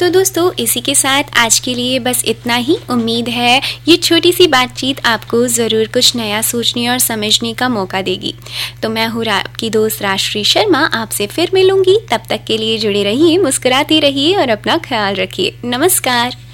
तो दोस्तों इसी के साथ आज के लिए बस इतना ही। उम्मीद है ये छोटी सी बातचीत आपको ज़रूर कुछ नया सोचने और समझने का मौका देगी। तो मैं हूँ आपकी दोस्त राजश्री शर्मा, आपसे फिर मिलूंगी। तब तक के लिए जुड़े रहिए, मुस्कुराते रहिए और अपना ख्याल रखिए। नमस्कार।